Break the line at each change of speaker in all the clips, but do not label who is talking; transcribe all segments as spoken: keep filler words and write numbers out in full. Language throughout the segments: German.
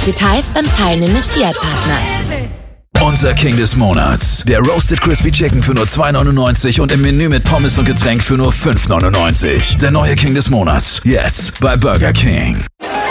Details beim teilnehmenden Fiat-Partner.
Unser King des Monats. Der Roasted Crispy Chicken für nur zwei neunundneunzig und im Menü mit Pommes und Getränk für nur fünf neunundneunzig. Der neue King des Monats. Jetzt bei Burger King.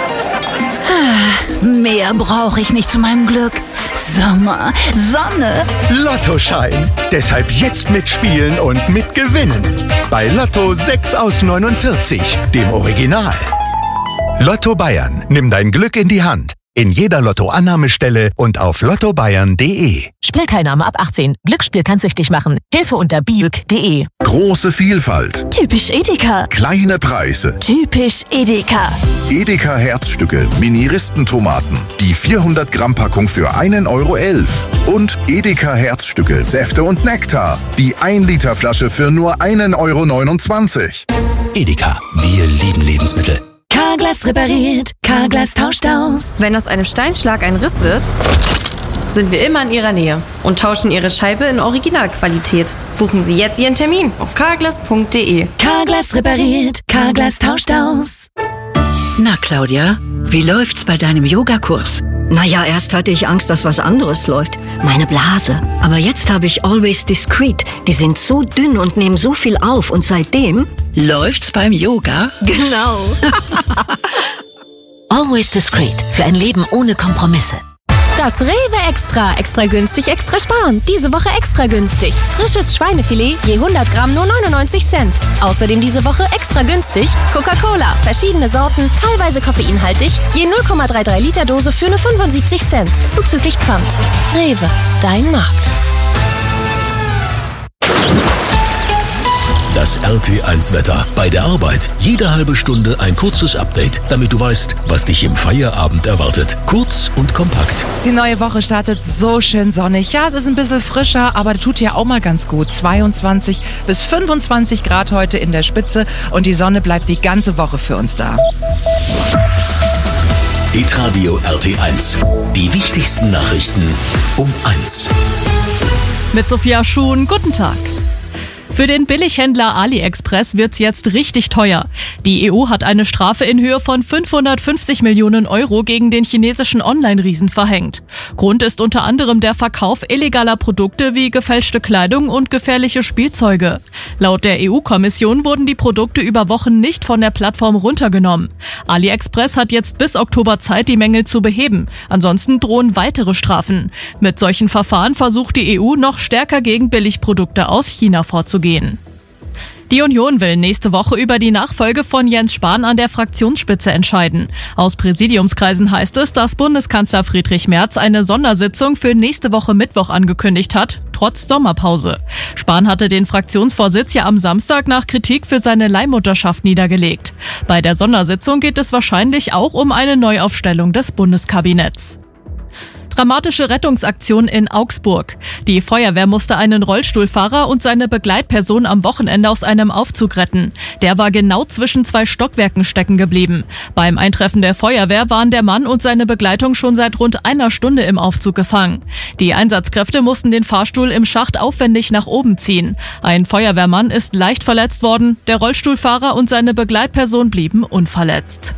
Mehr brauche ich nicht zu meinem Glück. Sommer, Sonne.
Lottoschein. Deshalb jetzt mitspielen und mitgewinnen. Bei Lotto sechs aus neunundvierzig, dem Original. Lotto Bayern. Nimm dein Glück in die Hand. In jeder Lotto-Annahmestelle und auf lotto bayern punkt de.
Spielteilnahme ab achtzehn. Glücksspiel kann süchtig machen. Hilfe unter biuk punkt de.
Große Vielfalt.
Typisch Edeka.
Kleine Preise.
Typisch Edeka.
Edeka Herzstücke, Mini-Ristentomaten. Die vierhundert Gramm Packung für einen Euro elf. Und Edeka Herzstücke, Säfte und Nektar. Die ein Liter Flasche für nur einen Euro neunundzwanzig.
Edeka, wir lieben Lebensmittel.
Carglass repariert, Carglass tauscht aus.
Wenn aus einem Steinschlag ein Riss wird, sind wir immer in Ihrer Nähe und tauschen Ihre Scheibe in Originalqualität. Buchen Sie jetzt Ihren Termin auf carglass punkt de.
Carglass repariert, Carglass tauscht aus.
Na, Claudia, wie läuft's bei deinem Yogakurs?
Naja, erst hatte ich Angst, dass was anderes läuft. Meine Blase. Aber jetzt habe ich Always Discreet. Die sind so dünn und nehmen so viel auf. Und seitdem...
Läuft's beim Yoga?
Genau.
Always Discreet. Für ein Leben ohne Kompromisse.
Das Rewe Extra. Extra günstig, extra sparen. Diese Woche extra günstig. Frisches Schweinefilet, je hundert Gramm nur neunundneunzig Cent. Außerdem diese Woche extra günstig Coca-Cola. Verschiedene Sorten, teilweise koffeinhaltig. Je null Komma dreiunddreißig Liter Dose für nur fünfundsiebzig Cent. Zuzüglich Pfand. Rewe, dein Markt.
Das R T eins Wetter. Bei der Arbeit jede halbe Stunde ein kurzes Update, damit du weißt, was dich im Feierabend erwartet. Kurz und kompakt.
Die neue Woche startet so schön sonnig. Ja, es ist ein bisschen frischer, aber tut ja auch mal ganz gut. zweiundzwanzig bis fünfundzwanzig Grad heute in der Spitze und die Sonne bleibt die ganze Woche für uns da.
Hitradio R T eins. Die wichtigsten Nachrichten um eins.
Mit Sophia Schuhn, guten Tag. Für den Billighändler AliExpress wird's jetzt richtig teuer. Die E U hat eine Strafe in Höhe von fünfhundertfünfzig Millionen Euro gegen den chinesischen Online-Riesen verhängt. Grund ist unter anderem der Verkauf illegaler Produkte wie gefälschte Kleidung und gefährliche Spielzeuge. Laut der E U-Kommission wurden die Produkte über Wochen nicht von der Plattform runtergenommen. AliExpress hat jetzt bis Oktober Zeit, die Mängel zu beheben. Ansonsten drohen weitere Strafen. Mit solchen Verfahren versucht die E U noch stärker gegen Billigprodukte aus China vorzugehen. Die Union will nächste Woche über die Nachfolge von Jens Spahn an der Fraktionsspitze entscheiden. Aus Präsidiumskreisen heißt es, dass Bundeskanzler Friedrich Merz eine Sondersitzung für nächste Woche Mittwoch angekündigt hat, trotz Sommerpause. Spahn hatte den Fraktionsvorsitz ja am Samstag nach Kritik für seine Leihmutterschaft niedergelegt. Bei der Sondersitzung geht es wahrscheinlich auch um eine Neuaufstellung des Bundeskabinetts. Dramatische Rettungsaktion in Augsburg. Die Feuerwehr musste einen Rollstuhlfahrer und seine Begleitperson am Wochenende aus einem Aufzug retten. Der war genau zwischen zwei Stockwerken stecken geblieben. Beim Eintreffen der Feuerwehr waren der Mann und seine Begleitung schon seit rund einer Stunde im Aufzug gefangen. Die Einsatzkräfte mussten den Fahrstuhl im Schacht aufwendig nach oben ziehen. Ein Feuerwehrmann ist leicht verletzt worden, der Rollstuhlfahrer und seine Begleitperson blieben unverletzt.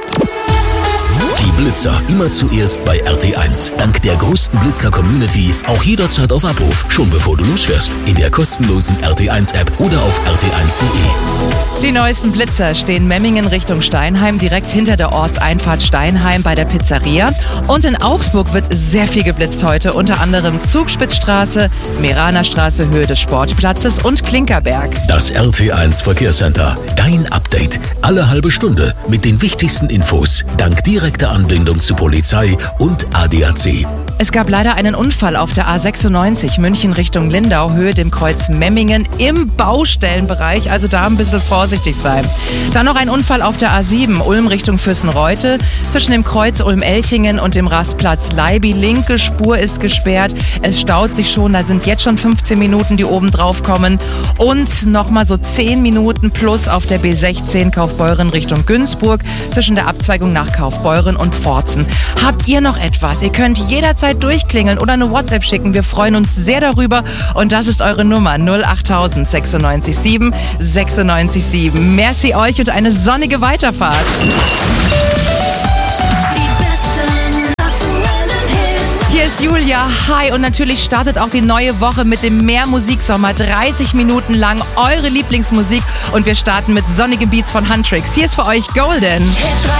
Die Blitzer immer zuerst bei R T eins. Dank der größten Blitzer-Community auch jederzeit auf Abruf, schon bevor du losfährst. In der kostenlosen R T eins App oder auf r t eins punkt de.
Die neuesten Blitzer stehen Memmingen Richtung Steinheim, direkt hinter der Ortseinfahrt Steinheim bei der Pizzeria. Und in Augsburg wird sehr viel geblitzt heute, unter anderem Zugspitzstraße, Meranerstraße, Höhe des Sportplatzes und Klinkerberg.
Das R T eins Verkehrscenter. Dein Update. Alle halbe Stunde mit den wichtigsten Infos. Dank direkter Anbindung zu Polizei und A D A C.
Es gab leider einen Unfall auf der A sechsundneunzig München Richtung Lindau, Höhe dem Kreuz Memmingen im Baustellenbereich, also da ein bisschen vorsichtig sein. Dann noch ein Unfall auf der A sieben, Ulm Richtung Füssenreute, zwischen dem Kreuz Ulm-Elchingen und dem Rastplatz Leibi. Linke Spur ist gesperrt, es staut sich schon, da sind jetzt schon fünfzehn Minuten, die oben drauf kommen. Und nochmal so zehn Minuten plus auf der B sechzehn Kaufbeuren Richtung Günzburg, zwischen der Abzweigung nach Kaufbeuren und Pforzen. Habt ihr noch etwas? Ihr könnt jederzeit durchklingeln oder eine WhatsApp schicken. Wir freuen uns sehr darüber und das ist eure Nummer null acht null null sechs sieben sechs neun sieben. Merci euch und eine sonnige Weiterfahrt.
Die besten
Julia, hi. Und natürlich startet auch die neue Woche mit dem Mehr-Musiksommer. dreißig Minuten lang eure Lieblingsmusik. Und wir starten mit sonnigen Beats von Huntrix. Hier ist für euch Golden.